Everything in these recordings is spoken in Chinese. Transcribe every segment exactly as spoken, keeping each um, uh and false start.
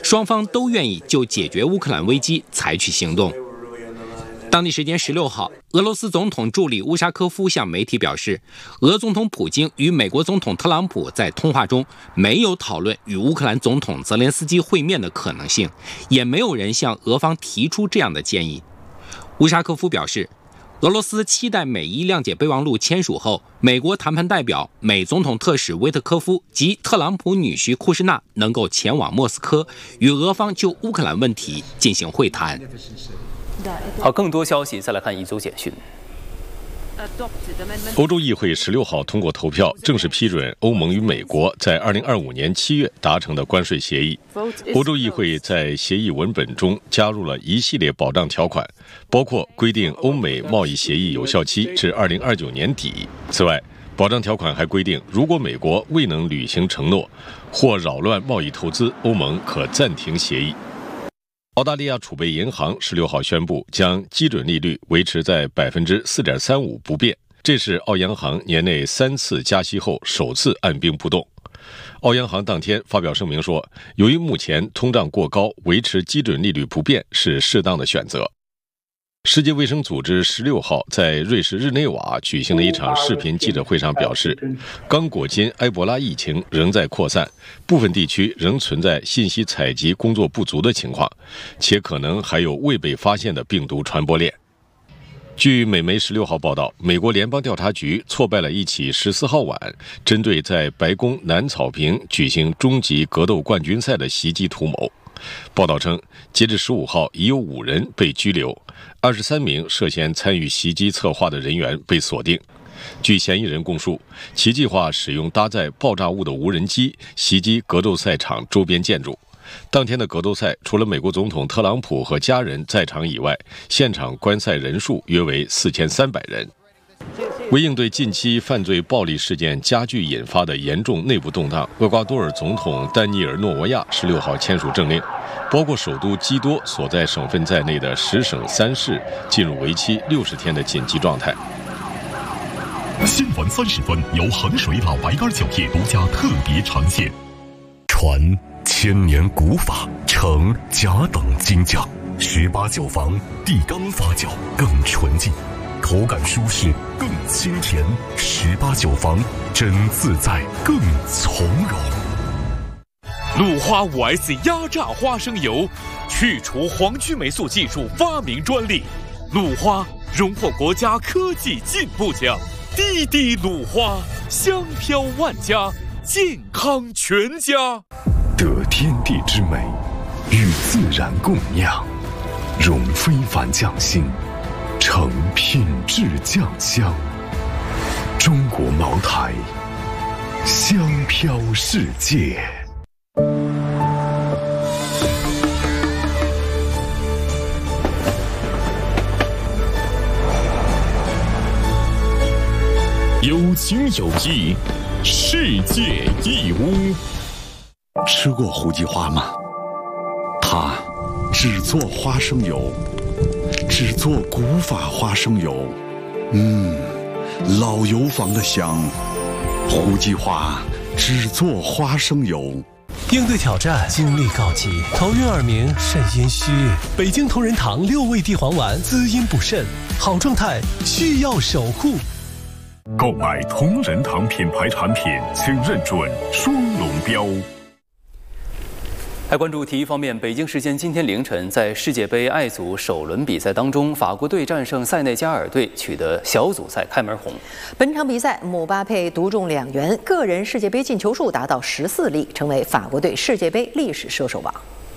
双方都愿意就解决乌克兰危机采取行动。当地时间十六号，俄罗斯总统助理乌沙科夫向媒体表示，俄总统普京与美国总统特朗普在通话中没有讨论与乌克兰总统泽连斯基会面的可能性，也没有人向俄方提出这样的建议。乌沙科夫表示，俄罗斯期待美伊谅解备忘录签署后，美国谈判代表、美总统特使威特科夫及特朗普女婿库什纳能够前往莫斯科，与俄方就乌克兰问题进行会谈。 好，更多消息再来看一组简讯。 欧洲议会十六号通过投票，正式批准欧盟与美国在二零二五年七月达成的关税协议。欧洲议会在协议文本中加入了一系列保障条款，包括规定欧美贸易协议有效期至二零二九年底。此外，保障条款还规定，如果美国未能履行承诺或扰乱贸易投资，欧盟可暂停协议。澳大利亚储备银行十六号宣布，将基准利率维持在百分之四点三五不变，这是澳央行年内三次加息后首次按兵不动。澳央行当天发表声明说，由于目前通胀过高，维持基准利率不变是适当的选择。世界卫生组织十六号在瑞士日内瓦举行的一场视频记者会上表示，刚果金埃博拉疫情仍在扩散，部分地区仍存在信息采集工作不足的情况，且可能还有未被发现的病毒传播链。据美媒十六号报道，美国联邦调查局挫败了一起十四号晚针对在白宫南草坪举行终极格斗冠军赛的袭击图谋。报道称，截至十五号，已有五人被拘留，二十三名涉嫌参与袭击策划的人员被锁定。据嫌疑人供述，其计划使用搭载爆炸物的无人机袭击格斗赛场周边建筑。当天的格斗赛，除了美国总统特朗普和家人在场以外，现场观赛人数约为四千三百人。为应对近期犯罪暴力事件加剧引发的严重内部动荡，厄瓜多尔总统丹尼尔·诺维亚十六号签署政令，包括首都基多所在省份在内的十省三市进入为期六十天的紧急状态。 新闻三十分由衡水老白干酒业独家特别呈现。传千年古法，承甲等精匠，十八酒坊地缸发酵更纯净，口感舒适更清甜，十八酒坊真自在更从容。 鲁花 五 S 压榨花生油，去除黄曲霉素技术发明专利，鲁花荣获国家科技进步奖。滴滴鲁花，香飘万家，健康全家。 得天地之美，与自然共酿，融非凡匠心，成品质酱香。中国茅台，香飘世界。 有情有义，世界义乌。 吃过胡记花吗？它只做花生油，只做古法花生油。嗯，老油坊的香。胡记花只做花生油。 应对挑战，精力告急，头晕耳鸣，肾阴虚。北京同仁堂六味地黄丸，滋阴补肾，好状态需要守护。 购买同仁堂品牌产品，请认准双龙标。 还关注体育方面，北京时间今天凌晨，在世界杯 I 组首轮比赛当中，法国队战胜塞内加尔队，取得小组赛开门红。 本场比赛，姆巴佩独中两元，个人世界杯进球数达到十四粒，成为法国队世界杯历史射手王。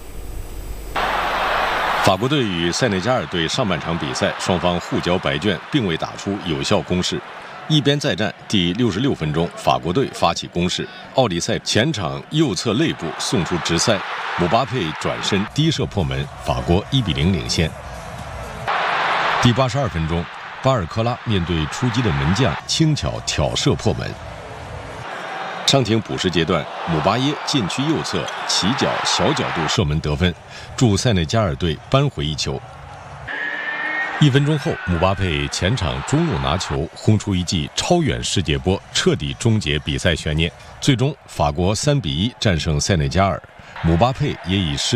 法国队与塞内加尔队上半场比赛，双方互交白卷，并未打出有效攻势。一边再战，第六十六分钟，法国队发起攻势，奥里塞前场右侧肋部送出直塞，姆巴佩转身低射破门，法国一比零领先。第八十二分钟，巴尔科拉面对出击的门将，轻巧挑射破门。伤停补时阶段，姆巴耶禁区右侧起脚小角度射门得分，助塞内加尔队扳回一球。一分钟后，姆巴佩前场中路拿球，轰出一记超远世界波，彻底终结比赛悬念。最终，法国三比一战胜塞内加尔，姆巴佩也以十